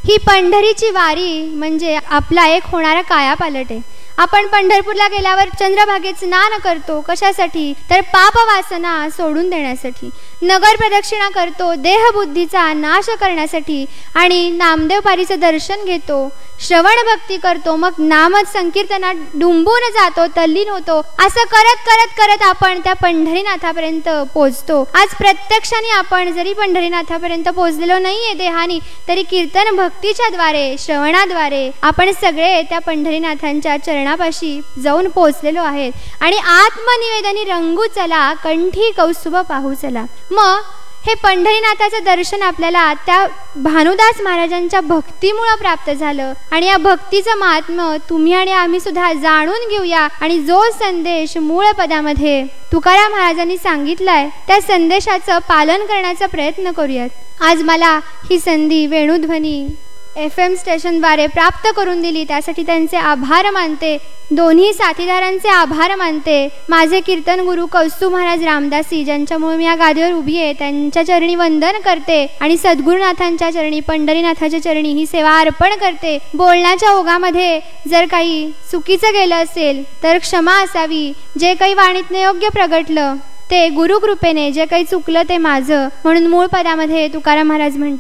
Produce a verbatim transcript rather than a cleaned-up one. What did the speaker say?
ही पंढरीची वारी म्हणजे आपला एक होणारा कायापालट आहे. आपण पंढरपूरला गेल्यावर चंद्रभागेत स्नान करतो. कशासाठी? तर पाप वासना सोडून देण्यासाठी. नगर प्रदक्षिणा करतो देहबुद्धीचा नाश करण्यासाठी. आणि नामदेव पारीचं दर्शन घेतो, श्रवण भक्ती करतो, मग नाम संकीर्तनात डुंबून जातो, तल्लीन होतो. असं करत करत करत आपण त्या पंढरीनाथापर्यंत पोहोचतो. आज प्रत्यक्षाने आपण जरी पंढरीनाथापर्यंत पोहोचलेलो नाहीये देहानी, तरी कीर्तन भक्तीच्या द्वारे, श्रवणाद्वारे आपण सगळे त्या पंढरीनाथांच्या चरणापाशी जाऊन पोहोचलेलो आहेत. आणि आत्मनिवेदनी रंगू चला, कंठी कौस्तुभ पाहू चला. मग हे पंढरीनाथाचं दर्शन आपल्याला त्या भानुदास महाराजांच्या भक्तीमुळे प्राप्त झालं. आणि या भक्तीचं महात्म्य तुम्ही आणि आम्ही सुद्धा जाणून घेऊया. आणि जो संदेश मूळ पदामध्ये तुकाराम महाराजांनी सांगितलाय त्या संदेशाचं पालन करण्याचा प्रयत्न करूयात. आज मला ही संधी वेणुध्वनी एफ एम स्टेशनद्वारे प्राप्त करून दिली, त्यासाठी त्यांचे आभार मानते. दोन्ही साथीदारांचे आभार मानते. माझे कीर्तन गुरु कौस्तुभ महाराज रामदासी, ज्यांच्यामुळे मी या गादीवर उभी आहे, त्यांच्या चरणी वंदन करते. आणि सद्गुरुनाथांच्या चरणी, पंढरीनाथाच्या चरणी ही सेवा अर्पण करते. बोलण्याच्या ओघामध्ये जर काही चुकीचं गेलं असेल तर क्षमा असावी. जे काही वाणीतनं योग्य प्रगटलं ते गुरुकृपेने, जे काही चुकलं ते माझं. म्हणून मूळ पदामध्ये तुकाराम महाराज म्हणतात,